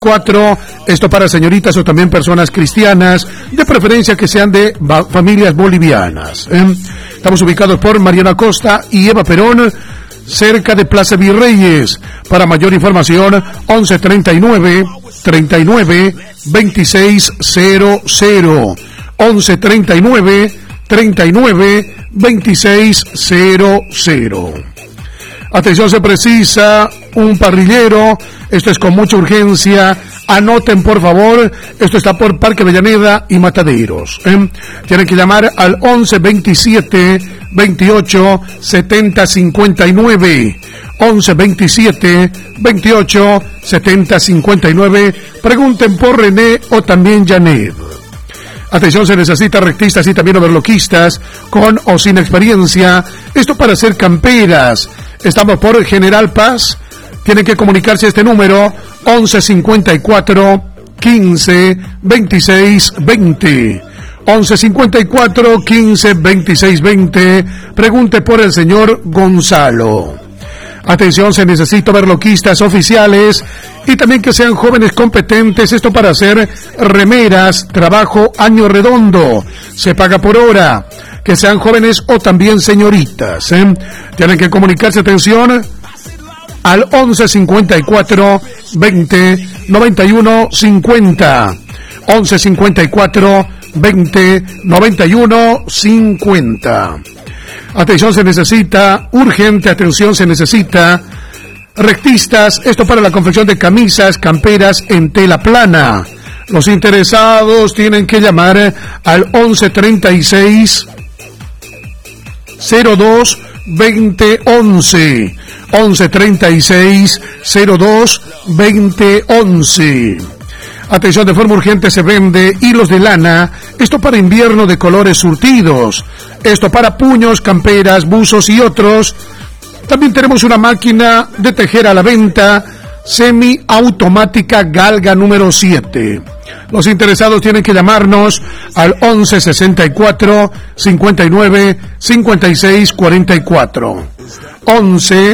4, esto para señoritas o también personas cristianas, de preferencia que sean de familias bolivianas. Estamos ubicados por Mariana Costa y Eva Perón, cerca de Plaza Virreyes. Para mayor información, 11 39 39 2600. 11 39 39 2600. Atención, se precisa un parrillero. Esto es con mucha urgencia. Anoten, por favor. Esto está por Parque Avellaneda y Mataderos. Tienen que llamar al 11 27 28 70 59. 11 27 28 70 59. Pregunten por René o también Janet. Atención, se necesita rectistas y también overloquistas con o sin experiencia. Esto para hacer camperas. Estamos por General Paz. Tienen que comunicarse a este número 11 54 15 26 20. 11 54 15 26 20. Pregunte por el señor Gonzalo. Atención, se necesita overloquistas oficiales y también que sean jóvenes competentes. Esto para hacer remeras, trabajo año redondo. Se paga por hora. Que sean jóvenes o también señoritas. Tienen que comunicarse, atención, al 11 54 20 91 50. 11 54 20 91 50. Atención, se necesita urgente, atención, se necesita rectistas. Esto para la confección de camisas, camperas en tela plana. Los interesados tienen que llamar al 11 36 02 20 11. 11 36 02 20 11. Atención, de forma urgente se vende hilos de lana. Esto para invierno de colores surtidos. Esto para puños, camperas, buzos y otros. También tenemos una máquina de tejer a la venta, semiautomática Galga número 7. Los interesados tienen que llamarnos al 11 64 59 56 44. 11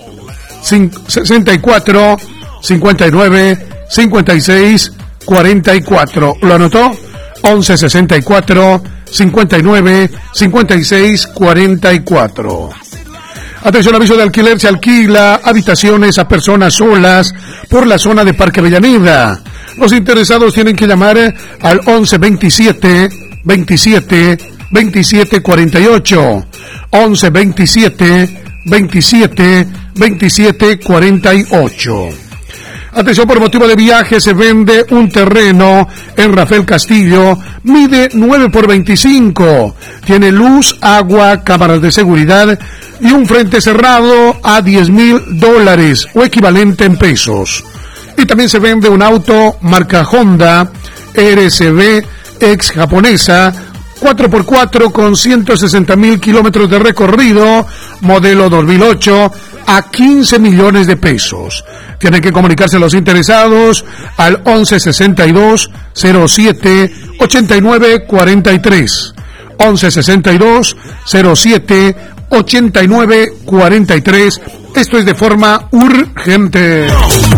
64 59 56 44. ¿Lo anotó? 11 64 59 56 44. Atención, aviso de alquiler. Se alquila habitaciones a personas solas por la zona de Parque Avellaneda. Los interesados tienen que llamar al 11 27 27 27 48. 11 27 27 27 48. Atención, por motivo de viaje se vende un terreno en Rafael Castillo, mide 9 por 25, tiene luz, agua, cámaras de seguridad y un frente cerrado a $10,000 o equivalente en pesos. Y también se vende un auto marca Honda RCV ex japonesa, 4x4 con 160,000 kilómetros de recorrido, modelo 2008, a 15 millones de pesos. Tienen que comunicarse los interesados al 11 62 07 89 43. 11 62 07 89 43. Esto es de forma urgente.